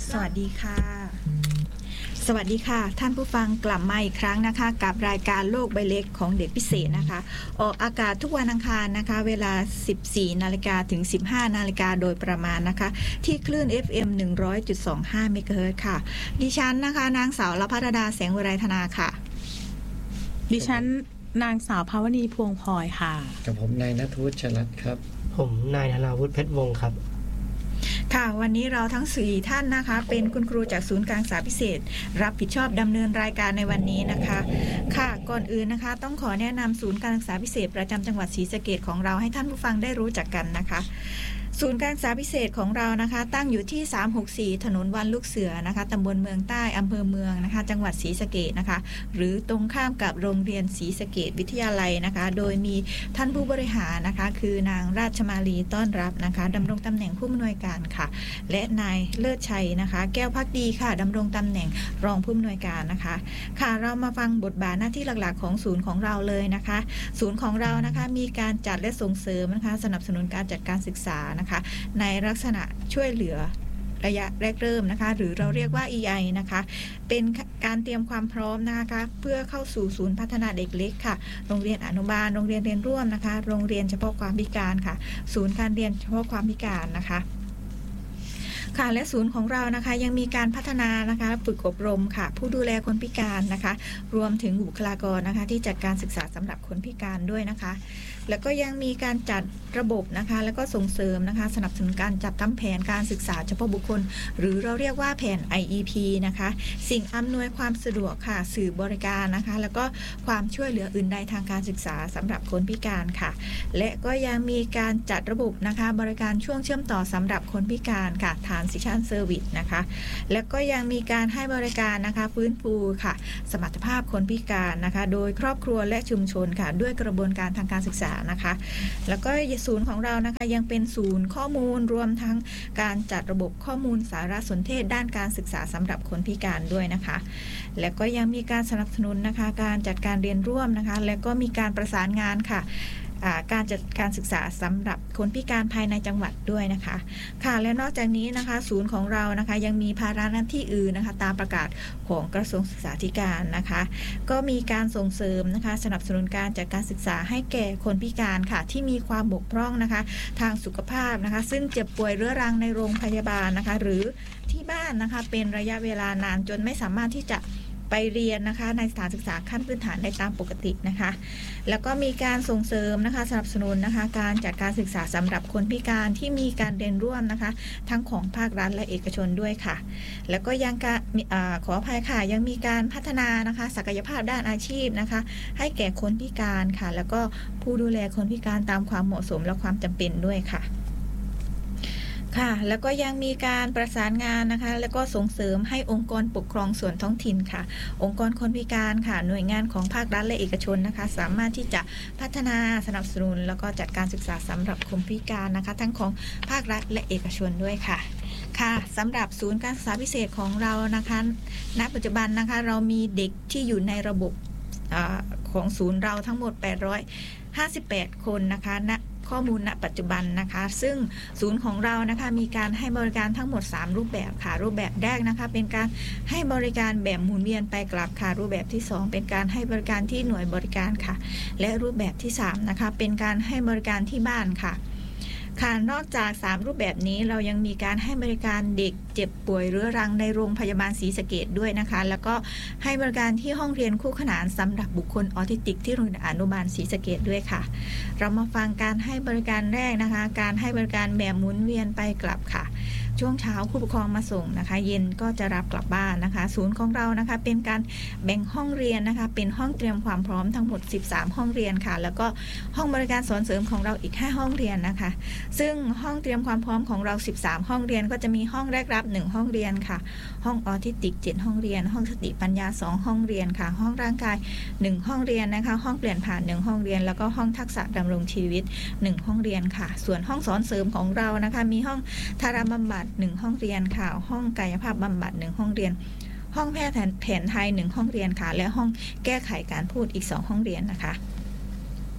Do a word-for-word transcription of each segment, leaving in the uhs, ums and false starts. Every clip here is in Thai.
สวัสดีค่ะสวัสดีค่ะท่านผู้ฟังกลับมาอีกครั้งนะคะกับรายการโลกใบเล็กของเด็กพิเศษนะคะออกอากาศทุกวันอังคารนะคะเวลา สิบสี่นาฬิกา ถึง สิบห้านาฬิกาโดยประมาณนะคะที่คลื่น เอฟ เอ็ม หนึ่งร้อยจุดสองห้า เมกะเฮิรตซ์ค่ะดิฉันนะคะนางสาวละภัรดาแสงวรัยธนาค่ะดิฉันนางสาวภาวณีพวงพลอยค่ะกับผมนายณัฐวุฒิชลัดครับผมนายธนาวุฒิเพชรวงศ์ครับค่ะวันนี้เราทั้งสี่ท่านนะคะเป็นคุณครูจากศูนย์การศึกษาพิเศษรับผิดชอบดำเนินรายการในวันนี้นะคะค่ะก่อนอื่นนะคะต้องขอแนะนำศูนย์การศึกษาพิเศษประจำจังหวัดศรีสะเกษของเราให้ท่านผู้ฟังได้รู้จักกันนะคะศูนย์การศึกษาพิเศษของเรานะคะตั้งอยู่ที่สามหกสี่ถนนวันลูกเสือนะคะตำบลเมืองใต้อำเภอเมืองนะคะจังหวัดศรีสะเกษนะคะหรือตรงข้ามกับโรงเรียนศรีสะเกษวิทยาลัยนะคะโดยมีท่านผู้บริหารนะคะคือนางราชมาลีต้อนรับนะคะดำรงตำแหน่งผู้อำนวยการค่ะและนายเลิศชัยนะคะแก้วภักดีค่ะดำรงตำแหน่งรองผู้อำนวยการนะคะค่ะเรามาฟังบทบาทหน้าที่หลักๆของศูนย์ของเราเลยนะคะศูนย์ของเรานะคะมีการจัดและส่งเสริมนะคะสนับสนุนการจัดการศึกษานะคะในลักษณะช่วยเหลือระยะแรกเริ่มนะคะหรือเราเรียกว่า อี ไอ นะคะเป็นการเตรียมความพร้อมนะคะเพื่อเข้าสู่ศูนย์พัฒนาเด็กเล็กค่ะโรงเรียนอนุบาลโรงเรียนเรียนร่วมนะคะโรงเรียนเฉพาะความพิการค่ะศูนย์การเรียนเฉพาะความพิการนะคะค่ะและศูนย์ของเรานะคะยังมีการพัฒนานะคะฝึกอบรมค่ะผู้ดูแลคนพิการนะคะรวมถึงบุคลากรนะคะที่จัดการศึกษาสำหรับคนพิการด้วยนะคะแล้วก็ยังมีการจัดระบบนะคะแล้วก็ส่งเสริมนะคะสนับสนุนการจัดทำแผนการศึกษาเฉพาะบุคคลหรือเราเรียกว่าแผน ไอ อี พี นะคะสิ่งอำนวยความสะดวกค่ะสื่อบริการนะคะแล้วก็ความช่วยเหลืออื่นใดทางการศึกษาสำหรับคนพิการค่ะและก็ยังมีการจัดระบบนะคะบริการช่วงเชื่อมต่อสำหรับคนพิการค่ะฐานซิชันเซอร์วิสนะคะแล้วก็ยังมีการให้บริการนะคะฟื้นฟูค่ะสมรรถภาพคนพิการนะคะโดยครอบครัวและชุมชนค่ะด้วยกระบวนการทางการศึกษานะคะแล้วก็ศูนย์ของเรานะคะยังเป็นศูนย์ข้อมูลรวมทั้งการจัดระบบข้อมูลสารสนเทศด้านการศึกษาสำหรับคนพิการด้วยนะคะแล้วก็ยังมีการสนับสนุนนะคะการจัดการเรียนร่วมนะคะแล้วก็มีการประสานงานค่ะการจัดการศึกษาสำหรับคนพิการภายในจังหวัดด้วยนะคะค่ะและนอกจากนี้นะคะศูนย์ของเรานะคะยังมีภาระหน้าที่อื่นนะคะตามประกาศของกระทรวงศึกษาธิการนะคะก็มีการส่งเสริมนะคะสนับสนุนการจัดการศึกษาให้แก่คนพิการค่ะที่มีความบกพร่องนะคะทางสุขภาพนะคะซึ่งเจ็บป่วยเรื้อรังในโรงพยาบาลนะคะหรือที่บ้านนะคะเป็นระยะเวลานานจนไม่สามารถที่จะไปเรียนนะคะในสถานศึกษาขั้นพื้นฐานได้ตามปกตินะคะแล้วก็มีการส่งเสริมนะคะสนับสนุนนะคะการจัดการศึกษาสำหรับคนพิการที่มีการเรียนร่วมนะคะทั้งของภาครัฐและเอกชนด้วยค่ะแล้วก็ยังการขออภัยค่ะยังมีการพัฒนานะคะศักยภาพด้านอาชีพนะคะให้แก่คนพิการค่ะแล้วก็ผู้ดูแลคนพิการตามความเหมาะสมและความจำเป็นด้วยค่ะค่ะแล้วก็ยังมีการประสานงานนะคะแล้วก็ส่งเสริมให้องค์กรปกครองส่วนท้องถิ่นค่ะองค์กรคนพิการค่ะหน่วยงานของภาครัฐและเอกชนนะคะสามารถที่จะพัฒนาสนับสนุนแล้วก็จัดการศึกษาสำหรับคนพิการนะคะทั้งของภาครัฐและเอกชนด้วยค่ะค่ะสำหรับศูนย์การศึกษาพิเศษของเรานะคะณปัจจุบันนะคะเรามีเด็กที่อยู่ในระบบของศูนย์เราทั้งหมดแปดร้อยห้าสิบแปดคนนะคะณข้อมูลณปัจจุบันนะคะซึ่งศูนย์ของเรานะคะมีการให้บริการทั้งหมดสามรูปแบบค่ะรูปแบบแรกนะคะเป็นการให้บริการแบบหมุนเวียนไปกลับค่ะรูปแบบที่สองเป็นการให้บริการที่หน่วยบริการค่ะและรูปแบบที่สามนะคะเป็นการให้บริการที่บ้านค่ะค่ะนอกจากสามรูปแบบนี้เรายังมีการให้บริการเด็กเจ็บป่วยเรื้อรังในโรงพยาบาลศรีสะเกษด้วยนะคะแล้วก็ให้บริการที่ห้องเรียนคู่ขนานสำหรับบุคคลออทิสติกที่โรงเรียนอนุบาลศรีสะเกษด้วยค่ะเรามาฟังการให้บริการแรกนะคะการให้บริการแบบหมุนเวียนไปกลับค่ะช่วงเช้าผู้ปกครองมาส่งนะคะเย็นก็จะรับกลับบ้านนะคะศูนย์ของเรานะคะเป็นการแบ่งห้องเรียนนะคะเป็นห้องเตรียมความพร้อมทั้งหมดสิบสามห้องเรียนค่ะแล้วก็ห้องบริการสอนเสริมของเราอีกห้าห้องเรียนนะคะซึ่งห้องเตรียมความพร้อมของเราสิบสามห้องเรียนก็จะมีห้องแรกรับหนึ่งห้องเรียนค่ะห้องออทิสติกเจ็ดห้องเรียนห้องสติปัญญาสองห้องเรียนค่ะห้องร่างกายหนึ่งห้องเรียนนะคะห้องเปลี่ยนผ่านหนึ่งห้องเรียนแล้วก็ห้องทักษะดำรงชีวิตหนึ่งห้องเรียนค่ะส่วนห้องสอนเสริมของเรานะคะมีห้องทาราบำบัดหนึ่งห้องเรียนค่ะห้องกายภาพบำบัดหนึ่งห้องเรียนห้องแพทย์แผนไทยหนึ่งห้องเรียนค่ะและห้องแก้ไขการพูดอีกสองห้องเรียนนะคะ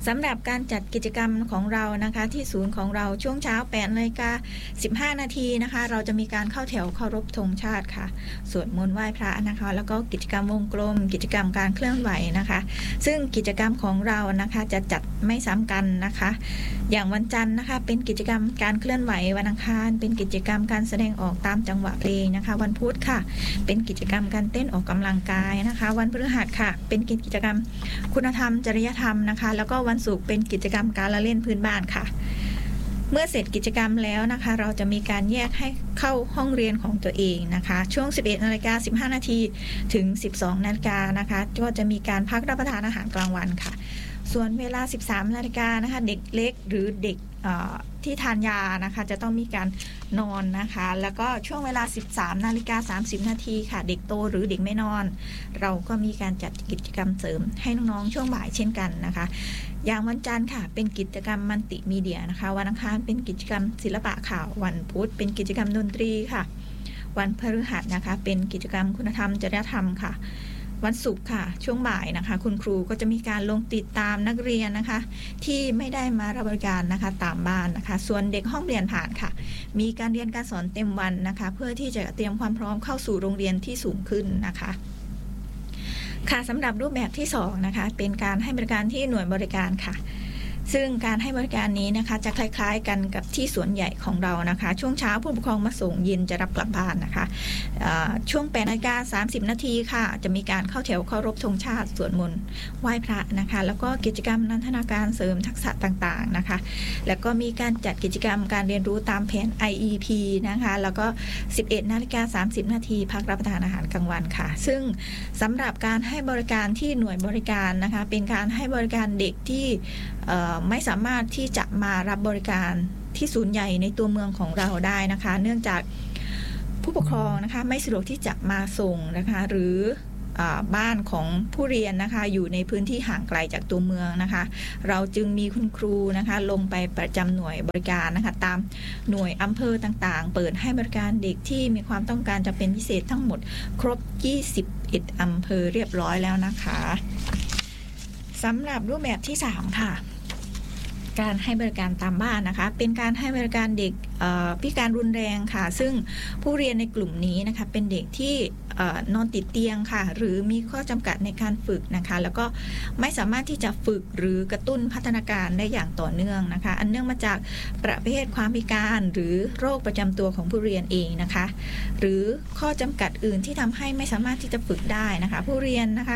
สำหรับการจัดกิจกรรมของเรานะคะที่ศูนย์ของเราช่วงเช้าแปดนาฬิกาสิบห้านาทีนะคะเราจะมีการเข้าแถวเคารพธงชาติค่ะสวดมนต์ไหว้พระนะคะแล้วก็กิจกรรมวงกลมกิจกรรมการเคลื่อนไหวนะคะซึ่งกิจกรรมของเรานะคะจะจัดไม่ซ้ำกันนะคะอย่างวันจันทร์นะคะเป็นกิจกรรมการเคลื่อนไหววันอังคารเป็นกิจกรรมการแสดงออกตามจังหวะเพลงนะคะวันพุธค่ะเป็นกิจกรรมการเต้นออกกำลังกายนะคะวันพฤหัสค่ะเป็นกิจกรรมคุณธรรมจริยธรรมนะคะแล้วก็วันศุกร์เป็นกิจกรรมการละเล่นพื้นบ้านค่ะเมื่อเสร็จกิจกรรมแล้วนะคะเราจะมีการแยกให้เข้าห้องเรียนของตัวเองนะคะช่วง สิบเอ็ดนาฬิกาสิบห้านาทีถึง สิบสองนาฬิกานะคะก็จะมีการพักรับประทานอาหารกลางวันค่ะส่วนเวลา สิบสามนาฬิกานะคะเด็กเล็กหรือเด็กที่ทานยานะคะจะต้องมีการนอนนะคะแล้วก็ช่วงเวลา สิบสามนาฬิกาสามสิบนาทีค่ะเด็กโตหรือเด็กไม่นอนเราก็มีการจัดกิจกรรมเสริมให้น้องๆช่วงบ่ายเช่นกันนะคะอย่างวันจันทร์ค่ะเป็นกิจกรรมมัลติมีเดียนะคะวันอังคารเป็นกิจกรรมศิลปะข่าววันพุธเป็นกิจกรรมดนตรีค่ะวันพฤหัสนะคะเป็นกิจกรรมคุณธรรมจริยธรรมค่ะวันศุกร์ค่ะช่วงบ่ายนะคะคุณครูก็จะมีการลงติดตามนักเรียนนะคะที่ไม่ได้มารับบริการนะคะตามบ้านนะคะส่วนเด็กห้องเรียนผ่านค่ะมีการเรียนการสอนเต็มวันนะคะเพื่อที่จะเตรียมความพร้อมเข้าสู่โรงเรียนที่สูงขึ้นนะคะค่ะสำหรับรูปแบบที่สองนะคะเป็นการให้บริการที่หน่วยบริการค่ะซึ่งการให้บริการนี้นะคะจะคล้ายๆกันกับที่สวนใหญ่ของเรานะคะช่วงเช้าผู้ปกครองมาส่งเย็นจะรับกลับบ้านนะคะช่วงแปดนาฬิกาสามสิบนาทีค่ะจะมีการเข้าแถวเคารพธงชาติสวดมนต์ไหว้พระนะคะแล้วก็กิจกรรมนันทนาการเสริมทักษะต่างๆนะคะแล้วก็มีการจัดกิจกรรมการเรียนรู้ตามแผน ไอ อี พี นะคะแล้วก็ สิบเอ็ดนาฬิกาสามสิบนาทีพักรับประทานอาหารกลางวันค่ะซึ่งสำหรับการให้บริการที่หน่วยบริการนะคะเป็นการให้บริการเด็กที่ไม่สามารถที่จะมารับบริการที่ศูนย์ใหญ่ในตัวเมืองของเราได้นะคะเนื่องจากผู้ปกครองนะคะไม่สะดวกที่จะมาส่งนะคะหรือบ้านของผู้เรียนนะคะอยู่ในพื้นที่ห่างไกลจากตัวเมืองนะคะเราจึงมีคุณครูนะคะลงไปประจำหน่วยบริการนะคะตามหน่วยอำเภอต่างๆเปิดให้บริการเด็กที่มีความต้องการจำเป็นพิเศษทั้งหมดครบยี่สิบเอ็ดอำเภอเรียบร้อยแล้วนะคะสำหรับรูปแบบที่สามค่ะการให้บริการตามบ้านนะคะเป็นการให้บริการเด็กพิการรุนแรงค่ะซึ่งผู้เรียนในกลุ่มนี้นะคะเป็นเด็กที่นอนติดเตียงค่ะหรือมีข้อจำกัดในการฝึกนะคะแล้วก็ไม่สามารถที่จะฝึกหรือกระตุ้นพัฒนาการได้อย่างต่อเนื่องนะคะอันเนื่องมาจากประเภทความพิการหรือโรคประจำตัวของผู้เรียนเองนะคะหรือข้อจำกัดอื่นที่ทำให้ไม่สามารถที่จะฝึกได้นะคะผู้เรียนนะคะ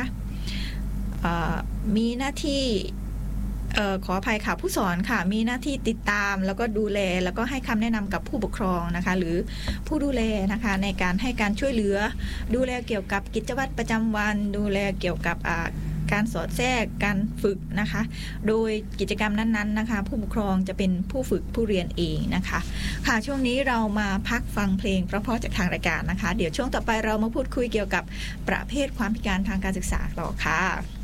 มีหน้าที่เอ่อขออภัยค่ะผู้สอนค่ะมีหน้าที่ติดตามแล้วก็ดูแลแล้วก็ให้คำแนะนำกับผู้ปกครองนะคะหรือผู้ดูแลนะคะในการให้การช่วยเหลือดูแลเกี่ยวกับกิจวัตรประจำวันดูแลเกี่ยวกับการสอดแทรกการฝึกนะคะโดยกิจกรรมนั้นๆนะคะผู้ปกครองจะเป็นผู้ฝึกผู้เรียนเองนะคะค่ะช่วงนี้เรามาพักฟังเพลงเพราะๆจากทางรายการนะคะเดี๋ยวช่วงต่อไปเรามาพูดคุยเกี่ยวกับประเภทความพิการทางการศึกษาต่อค่ะ